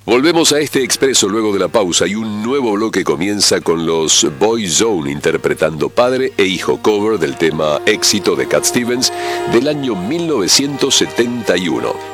Volvemos a este expreso luego de la pausa y un nuevo bloque comienza con los Boyzone interpretando Padre e Hijo, cover del tema Éxito de Cat Stevens del año 1971.